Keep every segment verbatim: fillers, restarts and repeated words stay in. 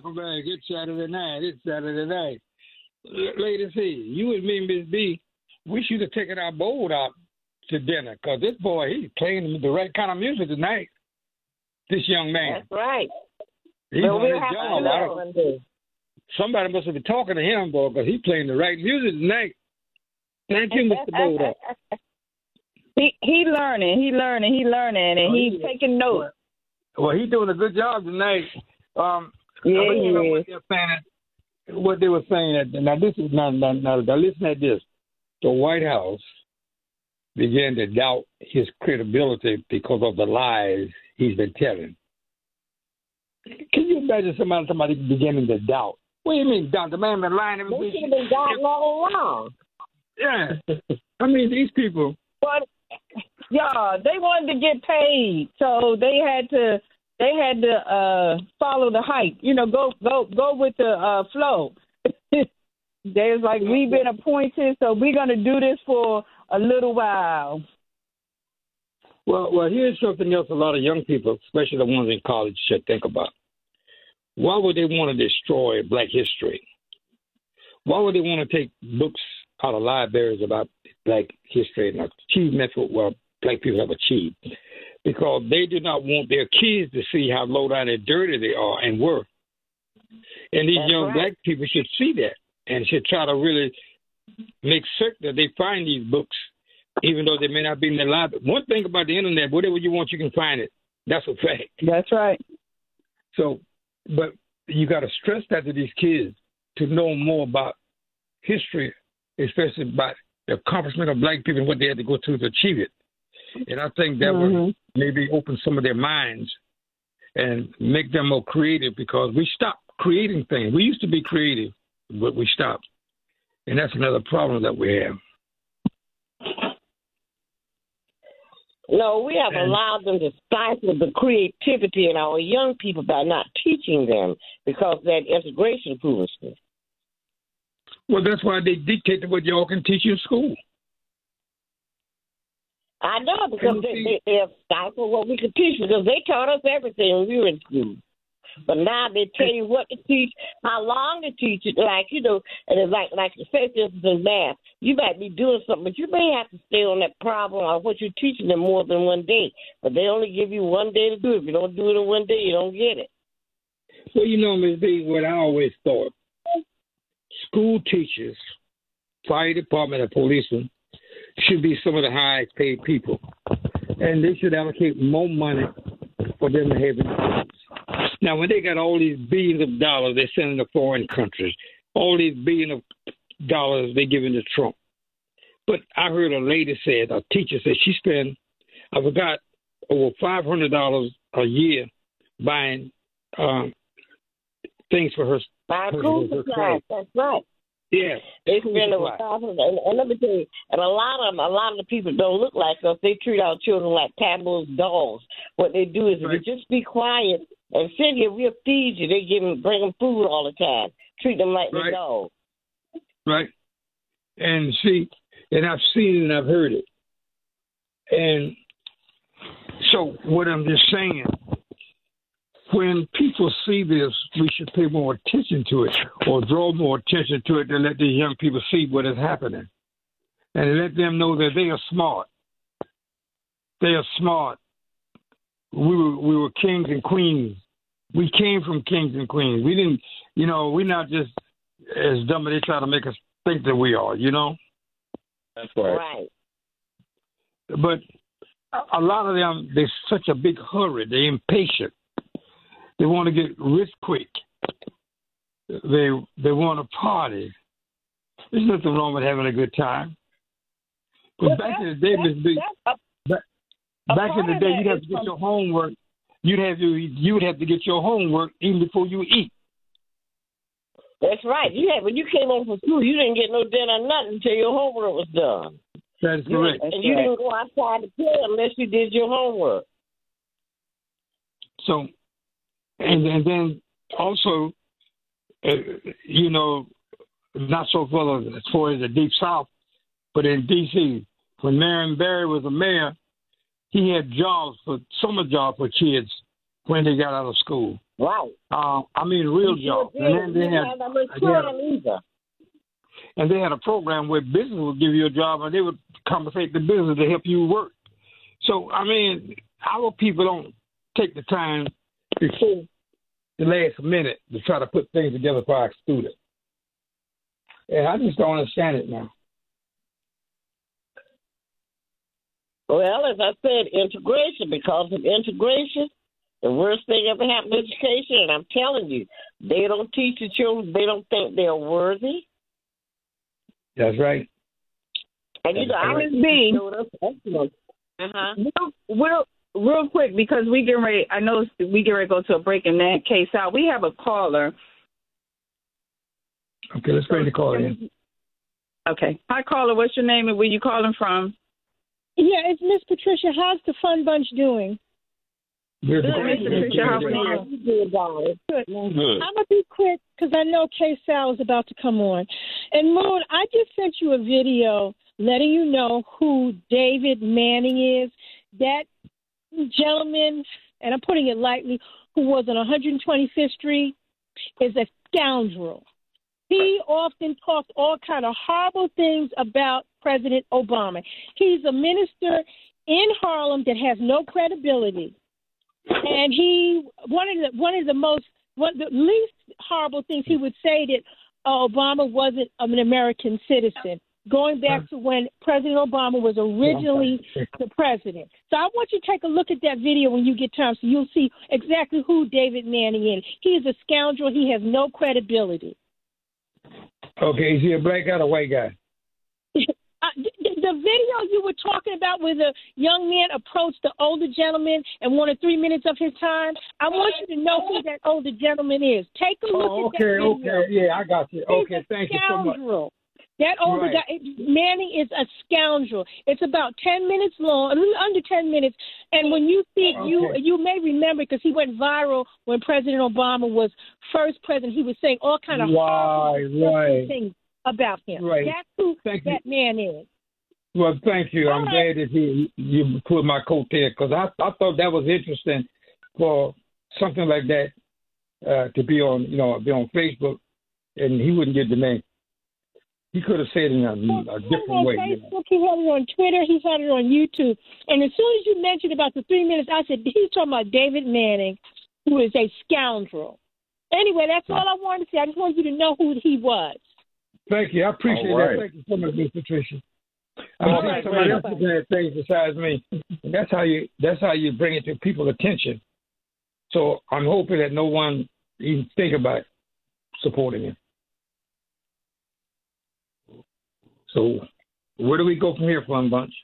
welcome back. It's Saturday night. It's Saturday night. L- Lady C, you and me, Miss B, we should have taken our board out to dinner because this boy, he's playing the right kind of music tonight. This young man. That's right. He's Well, on we'll his have job. to do I that don't- one day. Somebody must have been talking to him, boy, because he's playing the right music tonight. Thank you, Mister Boda. He he learning, he learning, he learning, and Oh, he's yeah. taking notes. Well, he's doing a good job tonight. Um, Yeah, but you know he what is. they're saying? What they were saying that now this is not now, now, now listen at this. The White House began to doubt his credibility because of the lies he's been telling. Can you imagine somebody somebody beginning to doubt? What do you mean doubt? The man been lying every They week. should have been doubting all along. Yeah. I mean these people. But yeah, they wanted to get paid, so they had to they had to uh, follow the hype. You know, go go go with the uh, flow. They was like, we've been appointed, so we're gonna do this for a little while. Well, well, here's something else a lot of young people, especially the ones in college, should think about. Why would they want to destroy Black history? Why would they want to take books out of libraries about Black history and achievements what Black people have achieved? Because they do not want their kids to see how low down and dirty they are and were. And these That's young right. Black people should see that and should try to really make certain that they find these books, even though they may not be in the library. One thing about the internet, whatever you want, you can find it. That's a fact. That's right. So, but you got to stress that to these kids to know more about history, especially about the accomplishment of Black people and what they had to go through to achieve it. And I think that Mhm. would maybe open some of their minds and make them more creative because we stopped creating things. We used to be creative, but we stopped. And that's another problem that we have. No, we have And- allowed them to stifle the creativity in our young people by not teaching them because of that integration foolishness. Well, that's why they dictate what y'all can teach in school. I know because And you they, see- they, they have stifled what we could teach because they taught us everything when we were in school. But now they tell you what to teach, how long to teach it. Like, you know, and it's like, like you say, this is in math. You might be doing something, but you may have to stay on that problem or what you're teaching them more than one day. But they only give you one day to do it. If you don't do it in one day, you don't get it. Well, you know, Miz B, what I always thought, school teachers, fire department, and policemen should be some of the highest paid people. And they should allocate more money for them to have in schools. Now, when they got all these billions of dollars they send to foreign countries, all these billions of dollars they giving to Trump. But I heard a lady said, a teacher said she spent, I forgot, over five hundred dollars a year buying um, things for her. Buy her- school her supplies. class. That's right. Yeah. They School spend over supplies. five hundred, and, and let me tell you, and a lot of them, a lot of the people don't look like us. They treat our children like Pablo's dolls. What they do is, Right. if you just be quiet and sit here, we'll feed you. They give them, bring them food all the time. Treat them like Right. they're dogs. Right. And see, and I've seen it and I've heard it. And so what I'm just saying, when people see this, we should pay more attention to it or draw more attention to it to let these young people see what is happening and let them know that they are smart. They are smart. We were, we were kings and queens. We came from kings and queens. We didn't, you know, we're not just as dumb as they try to make us think that we are, you know? That's Right. But a- a lot of them, they're such a big hurry. They're impatient. They want to get rich quick. They they want to party. There's nothing wrong with having a good time. But Well, back in the that's- day, that's- Miss B, that's a- a back in part the of day, that you'd have is to get from- your homework. You'd have to you would have to get your homework even before you eat. That's right. You had when you came home from school, you didn't get no dinner or nothing until your homework was done. That is You correct. didn't- and you didn't go outside to play unless you did your homework. So, and and then also, uh, you know, not so far as far as the Deep South, but in D C, when Marion Barry was a mayor, he had jobs for summer jobs for kids when they got out of school. Right. Uh, I mean, real jobs. And then they had, they had, and they had a program where business would give you a job, and they would compensate the business to help you work. So, I mean, our people don't take the time before the last minute to try to put things together for our students. And I just don't understand it now. Well, as I said, integration. Because of integration, the worst thing ever happened to education, and I'm telling you, they don't teach the children. They don't think they're worthy. That's right. And you know, I was being uh-huh. Real, real quick, because we get ready. I know we get ready to go to a break in that case out. We have a caller. Okay, let's bring the caller in. Okay. Hi, caller. What's your name and where you calling from? Yeah, it's Miss Patricia. How's the Fun Bunch doing? Good. Miss Patricia, how are you? Good. Good. I'm going to be quick because I know K-Sal is about to come on. And, Moon, I just sent you a video letting you know who David Manning is. That gentleman, and I'm putting it lightly, who was on one hundred twenty-fifth Street, is a scoundrel. He often talks all kind of horrible things about President Obama. He's a minister in Harlem that has no credibility. And he one of the one of the most one the least horrible things he would say that uh, Obama wasn't an American citizen, going back to when President Obama was originally the president. So I want you to take a look at that video when you get time, so you'll see exactly who David Manning is. He is a scoundrel. He has no credibility. Okay, is he a black guy or a white guy? Uh, the, the video you were talking about where the young man approached the older gentleman and wanted three minutes of his time, I want you to know who that older gentleman is. Take a look oh, at okay, that video. Okay, yeah, I got you. He's okay, thank you so much. That older right. guy, Manning, is a scoundrel. It's about ten minutes long, a little under ten minutes. And when you see it, okay. you you may remember because he went viral when President Obama was first president. He was saying all kind of right, right. things about him. Right. That's who thank that you. man is. Well, thank you. All I'm right. glad that he, you put my coat there because I, I thought that was interesting for something like that uh, to be on, you know, be on Facebook, and he wouldn't get the name. He could have said it in a, a different way. He had it on Facebook, he had it on Twitter, he had it on YouTube. And as soon as you mentioned about the three minutes, I said, he's talking about David Manning, who is a scoundrel. Anyway, that's all I wanted to say. I just wanted you to know who he was. Thank you. I appreciate right. that. Thank you so much, Miss Patricia. I All think right, somebody else bye. looking at things besides me. And that's how you that's how you bring it to people's attention. So I'm hoping that no one even think about supporting him. So where do we go from here, Fun Bunch?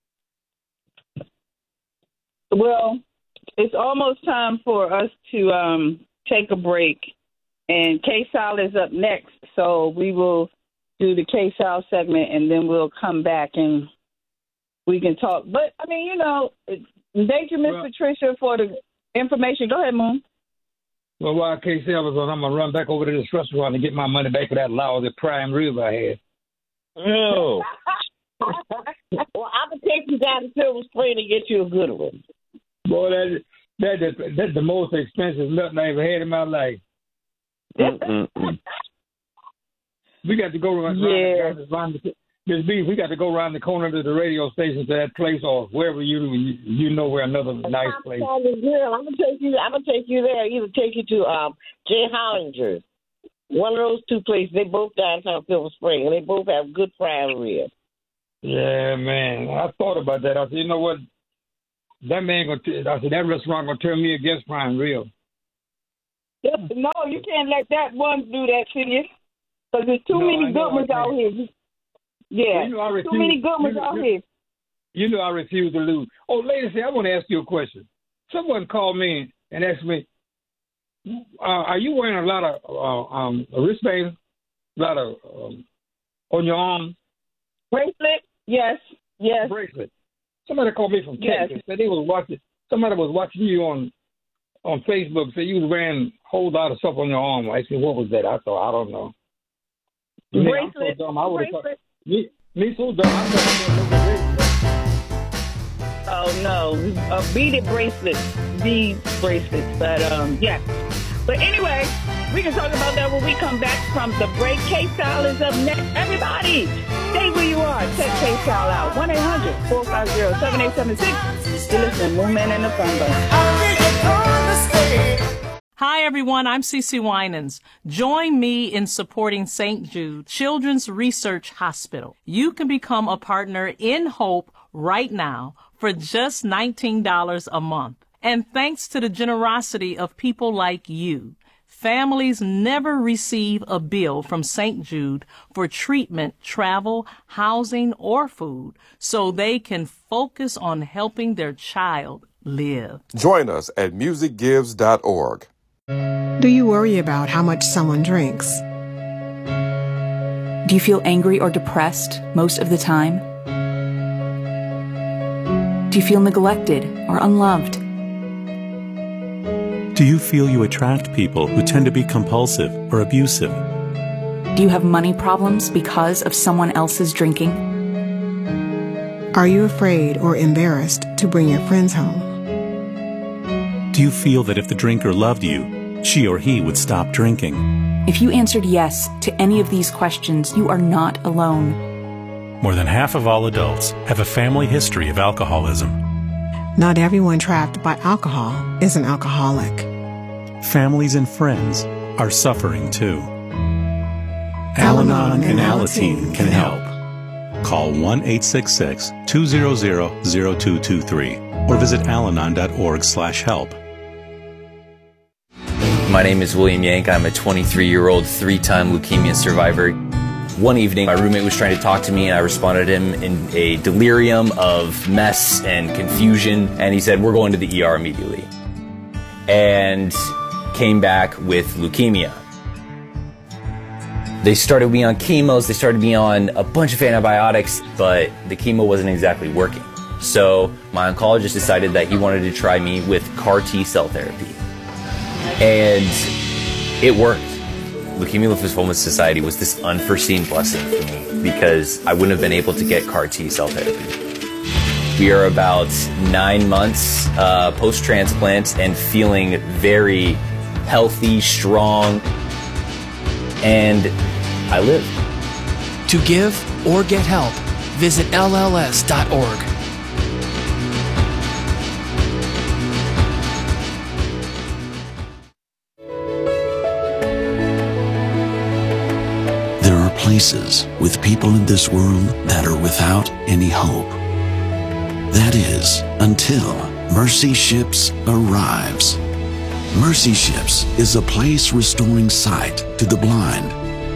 Well, it's almost time for us to um, take a break. And K-Sal is up next, so we will do the K-Sal segment, and then we'll come back and we can talk. But, I mean, you know, thank you, Miss Well, Patricia, for the information. Go ahead, Moon. Well, while K C L is on, I'm going to run back over to this restaurant and get my money back for that lousy prime rib I had. Oh. Well, I'm going to take you down to Silver Spring and get you a good one. Boy, that, that, that, that's the most expensive nothing I ever had in my life. Mm-mm-mm. We got to go around, Yeah. around, around the, Miss B, we got to go around the corner to the radio station to that place or wherever you you, you know where another nice place. I'm gonna take you. I'm gonna take you there. Either take you to um Jay Hollinger's. One of those two places. They both downtown Silver Spring, and they both have good prime ribs. Yeah, man. I thought about that. I said, you know what? That man gonna. T- I said that restaurant gonna turn me against prime rib. No, you can't let that one do that to you. Because there's too No, many I know good ones I out here. Yeah, You know I refuse, too many good ones you, out you, here. You know I refuse to lose. Oh, lady, I want to ask you a question. Someone called me and asked me, uh, "Are you wearing a lot of uh, um, wristbands, a lot of um, on your arm Bracelet? Yes, yes. bracelet?" Somebody called me from Yes. Texas. Said they was watching. Somebody was watching you on on Facebook. Said you was wearing a whole lot of stuff on your arm. I said, "What was that?" I thought, I don't know. Me, I'm so Bracelet. dumb. I would've thought- Bracelet. Me, me so dumb. I thought Oh no, uh, beaded bracelets, bead bracelets. But um, yeah. But anyway, we can talk about that when we come back from the break. K-Style is up next. Everybody, stay where you are. Text K-Style out. one eight hundred four five zero seven eight seven six. You listen to Movement and the Fun Bus. Hi, everyone. I'm Cece Winans. Join me in supporting Saint Jude Children's Research Hospital. You can become a partner in Hope right now for just nineteen dollars a month. And thanks to the generosity of people like you, families never receive a bill from Saint Jude for treatment, travel, housing, or food, so they can focus on helping their child live. Join us at music gives dot org. Do you worry about how much someone drinks? Do you feel angry or depressed most of the time? Do you feel neglected or unloved? Do you feel you attract people who tend to be compulsive or abusive? Do you have money problems because of someone else's drinking? Are you afraid or embarrassed to bring your friends home? Do you feel that if the drinker loved you, she or he would stop drinking? If you answered yes to any of these questions, you are not alone. More than half of all adults have a family history of alcoholism. Not everyone trapped by alcohol is an alcoholic. Families and friends are suffering too. Al-Anon and Alateen can help. Call one eight six six, two zero zero, zero two two three or visit alanon dot org slash help. My name is William Yank. I'm a twenty-three-year-old three-time leukemia survivor. One evening, my roommate was trying to talk to me, and I responded to him in a delirium of mess and confusion, and he said, "We're going to the E R immediately." And came back with leukemia. They started me on chemos, they started me on a bunch of antibiotics, but the chemo wasn't exactly working. So my oncologist decided that he wanted to try me with C A R T-cell therapy. And it worked. Leukemia Lymphoma Society was this unforeseen blessing for me because I wouldn't have been able to get C A R T-cell therapy. We are about nine months uh, post-transplant and feeling very healthy, strong, and I live. To give or get help, visit L L S dot org. There are places with people in this world that are without any hope. That is, until Mercy Ships arrives. Mercy Ships is a place restoring sight to the blind,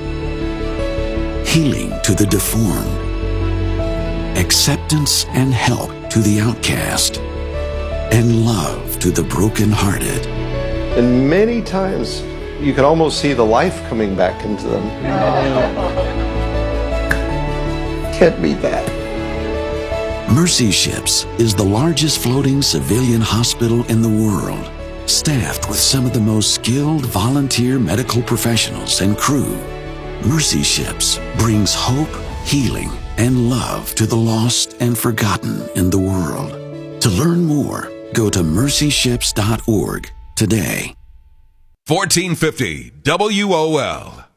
healing to the deformed, acceptance and help to the outcast, and love to the brokenhearted. And many times you can almost see the life coming back into them. Can't beat that. Mercy Ships is the largest floating civilian hospital in the world, staffed with some of the most skilled volunteer medical professionals and crew. Mercy Ships brings hope, healing, and love to the lost and forgotten in the world. To learn more, go to mercy ships dot org today. fourteen fifty W O L